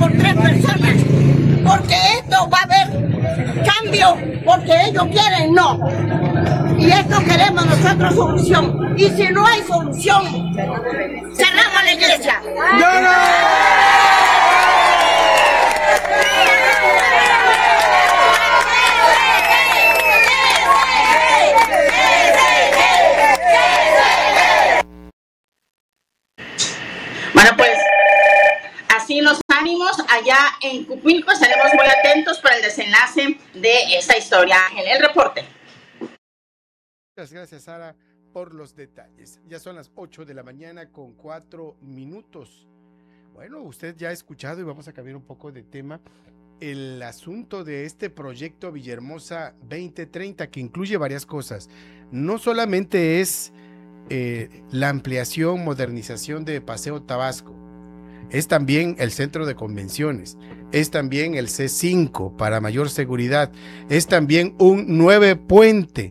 por 3 personas, porque esto va a haber cambio, porque ellos quieren, no. Y esto queremos nosotros solución. Y si no hay solución, cerramos la iglesia. Bueno, pues así los ánimos allá en Cupilco. Estaremos muy atentos para el desenlace de esta historia. En el reporte. Muchas gracias, Sara, por los detalles. Ya son las 8 de la mañana con 4 minutos. Bueno, usted ya ha escuchado y vamos a cambiar un poco de tema. El asunto de este proyecto Villahermosa 2030, que incluye varias cosas. No solamente es la ampliación, modernización de Paseo Tabasco, es también el centro de convenciones, es también el C5 para mayor seguridad, es también un nuevo puente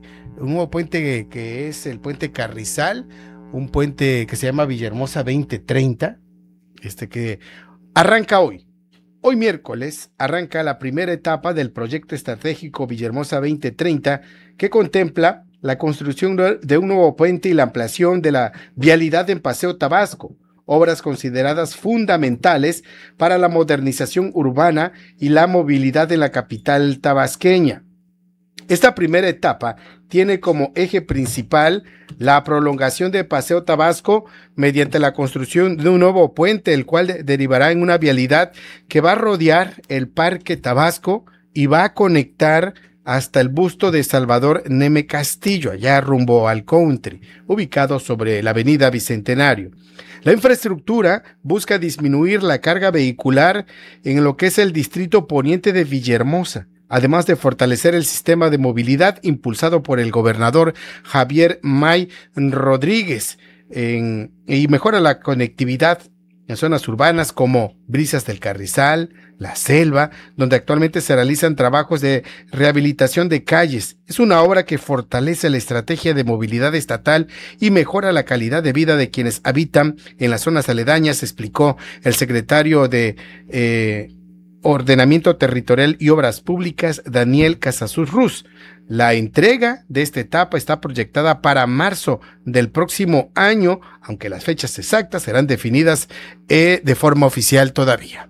que es el puente Carrizal, un puente que se llama Villahermosa 2030, que arranca hoy miércoles, arranca la primera etapa del proyecto estratégico Villahermosa 2030, que contempla la construcción de un nuevo puente y la ampliación de la vialidad en Paseo Tabasco, obras consideradas fundamentales para la modernización urbana y la movilidad de la capital tabasqueña. Esta primera etapa tiene como eje principal la prolongación de Paseo Tabasco mediante la construcción de un nuevo puente, el cual derivará en una vialidad que va a rodear el Parque Tabasco y va a conectar hasta el busto de Salvador Neme Castillo, allá rumbo al Country, ubicado sobre la avenida Bicentenario. La infraestructura busca disminuir la carga vehicular en lo que es el distrito poniente de Villahermosa, además de fortalecer el sistema de movilidad impulsado por el gobernador Javier May Rodríguez y mejora la conectividad en zonas urbanas como Brisas del Carrizal, La Selva, donde actualmente se realizan trabajos de rehabilitación de calles. Es una obra que fortalece la estrategia de movilidad estatal y mejora la calidad de vida de quienes habitan en las zonas aledañas, explicó el secretario de Ordenamiento Territorial y Obras Públicas, Daniel Casasus Ruz. La entrega de esta etapa está proyectada para marzo del próximo año, aunque las fechas exactas serán definidas de forma oficial todavía.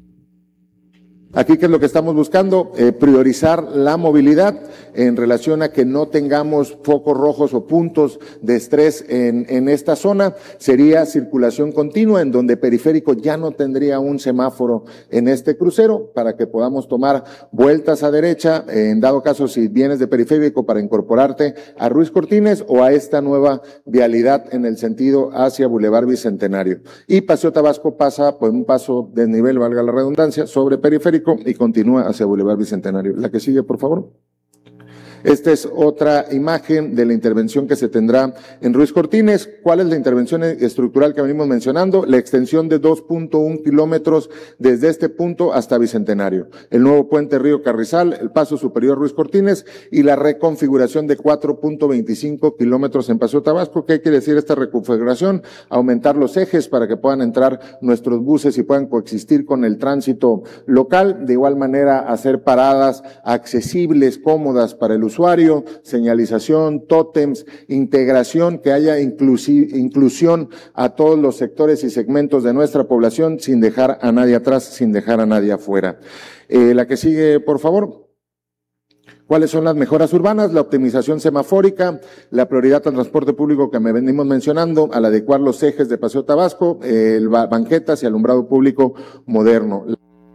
Aquí, ¿qué es lo que estamos buscando? Priorizar la movilidad en relación a que no tengamos focos rojos o puntos de estrés en esta zona. Sería circulación continua, en donde Periférico ya no tendría un semáforo en este crucero, para que podamos tomar vueltas a derecha, en dado caso si vienes de Periférico para incorporarte a Ruiz Cortines o a esta nueva vialidad en el sentido hacia Boulevard Bicentenario. Y Paseo Tabasco pasa por un paso de nivel, valga la redundancia, sobre Periférico y continúa hacia Boulevard Bicentenario. La que sigue, por favor. Esta es otra imagen de la intervención que se tendrá en Ruiz Cortines. ¿Cuál es la intervención estructural que venimos mencionando? La extensión de 2.1 kilómetros desde este punto hasta Bicentenario. El nuevo puente Río Carrizal, el paso superior Ruiz Cortines y la reconfiguración de 4.25 kilómetros en Paseo Tabasco. ¿Qué quiere decir esta reconfiguración? Aumentar los ejes para que puedan entrar nuestros buses y puedan coexistir con el tránsito local. De igual manera, hacer paradas accesibles, cómodas para el usuario, señalización, tótems, integración, que haya inclusión a todos los sectores y segmentos de nuestra población, sin dejar a nadie atrás, sin dejar a nadie afuera. La que sigue, por favor. ¿Cuáles son las mejoras urbanas? La optimización semafórica, la prioridad al transporte público que me venimos mencionando, al adecuar los ejes de Paseo Tabasco, banquetas y alumbrado público moderno.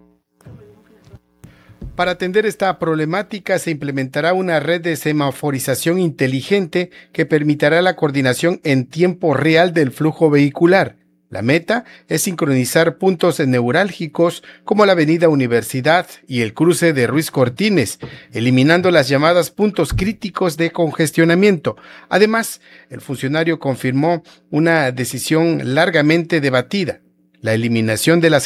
Para atender esta problemática se implementará una red de semaforización inteligente que permitirá la coordinación en tiempo real del flujo vehicular. La meta es sincronizar puntos neurálgicos como la avenida Universidad y el cruce de Ruiz Cortines, eliminando las llamadas puntos críticos de congestionamiento. Además, el funcionario confirmó una decisión largamente debatida: la eliminación de las